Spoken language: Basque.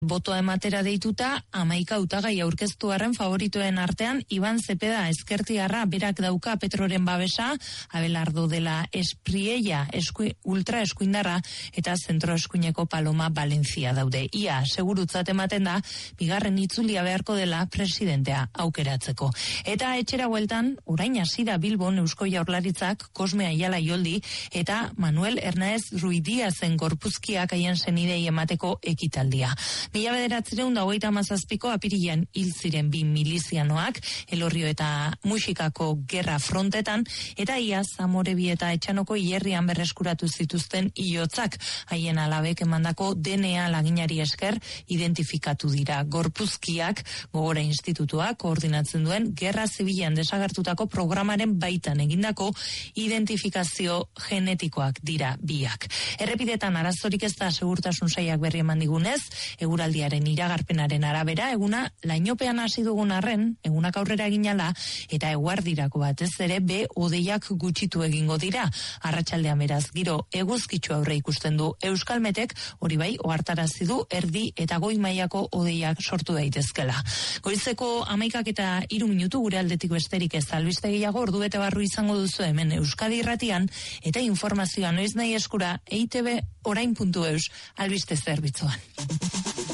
Botoa ematera deituta, 11 hautagai aurkeztu arren favoritoen artean, Iban Zepeda ezkertiarra berak dauka Petroren babesa, Abelardo dela Espriella ultra eskuindarra eta zentro eskuineko Paloma Valencia daude. Ia, segurutzat ematen da, bigarren itzulia beharko dela presidentea aukeratzeko. Eta etxera bueltan, orain hasi da Bilbon Eusko Jaurlaritzak Kosme Aiala Ioldi eta Manuel Hernáez Ruidiazen gorpuzkiak haien senidei emateko ekitaldia. 1937ko apirilean hil ziren 2 milizianoak, Elorrio eta Muxikako gerra frontetan, eta ia Zamorebi eta Etxanoko hierrian berreskuratu zituzten hilotzak, haien alabek emandako DNA laginari esker identifikatu dira. Gorpuzkiak Gogora Institutua koordinatzen duen Gerra Zibilean desagertutako programaren baitan egindako identifikazio genetikoak dira biak. Errepidetan arazorik ez da segurtasun sailak berri eman digunez, eguraldiaren iragarpenaren arabera, eguna lainopean hasi dugun arren, egunak aurrera eginala, eta eguardirako batez ere hodeiak gutxitu egingo dira. Arratsaldean beraz, giro eguzkitsu aurre ikusten du Euskalmetek, hori bai, ohartarazi du erdi eta goi mailako hodeiak sortu daitezkela. Goizeko 11:03 gure aldetik besterik ez, albiste gehiago ordu bete barru izango duzu hemen Euskadi Irratian, eta informazioa noiz nahi eskura EITB orain.eus albiste zerbitzuan.